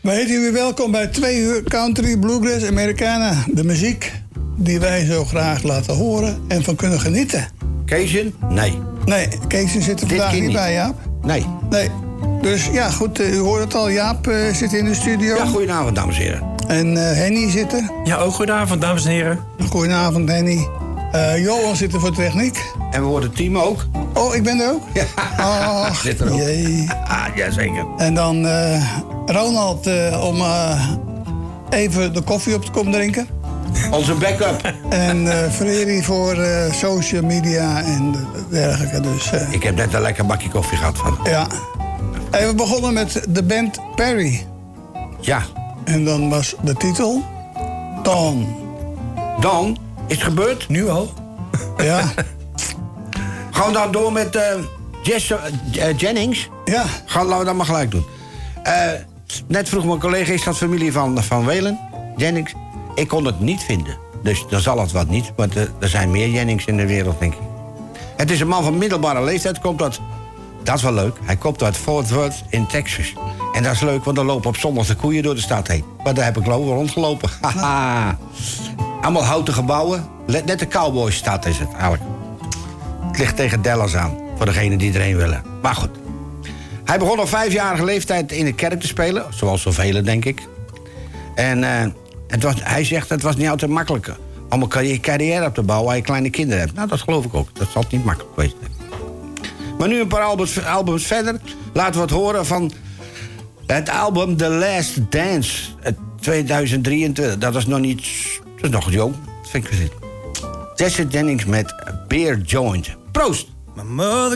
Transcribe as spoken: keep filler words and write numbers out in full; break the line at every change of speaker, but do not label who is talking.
Wij heten u welkom bij twee uur country, bluegrass, Americana. De muziek die wij zo graag laten horen en van kunnen genieten.
Keesje? Nee.
Nee, Keesje zit er
Dit
vandaag niet,
niet
bij, Jaap.
Nee.
Nee. Dus ja, goed, uh, u hoort het al. Jaap uh, zit in de studio.
Ja, goedenavond, dames en heren.
En uh, Henny zit er.
Ja, ook goedenavond, dames en heren.
Goedenavond, Henny. Uh, Johan zit er voor techniek.
En we worden team ook.
Oh, ik ben er ook?
Ja,
Ach,
zit er ook.
Jee.
Ah, jazeker.
En dan uh, Ronald uh, om uh, even de koffie op te komen drinken.
Onze backup.
En uh, Freri voor uh, social media en dergelijke. Dus, uh,
Ik heb net een lekker bakje koffie gehad van.
ja. En we begonnen met de band Perry.
Ja.
En dan was de titel Dawn.
Dan is het gebeurd.
Nu al?
Ja.
Gaan we dan door met uh, Jess, uh, Jennings?
Ja.
Gaan, laten we dat maar gelijk doen. Uh, net vroeg mijn collega, is dat familie van, van Welen? Jennings? Ik kon het niet vinden. Dus dan zal het wat niet. Want uh, er zijn meer Jennings in de wereld, denk ik. Het is een man van middelbare leeftijd. Komt uit, dat is wel leuk. Hij komt uit Fort Worth in Texas. En dat is leuk, want dan lopen op zondag de koeien door de stad heen. Maar daar heb ik lopen rondgelopen. Haha. Allemaal houten gebouwen. Net de cowboystad is het eigenlijk. Het ligt tegen Dallas aan, voor degenen die erheen willen. Maar goed. Hij begon op vijfjarige leeftijd in de kerk te spelen. Zoals zoveel, denk ik. En uh, het was, hij zegt, het was niet altijd makkelijk om een carrière op te bouwen waar je kleine kinderen hebt. Nou, dat geloof ik ook. Dat zal niet makkelijk geweest zijn. Maar nu een paar albums, albums verder. Laten we het horen van het album The Last Dance. tweeduizend drieëntwintig. Dat is nog niet... Dat is nog jong. Dat vind ik gezien. Jesse Jennings met Beer Joint. Proost!
My mother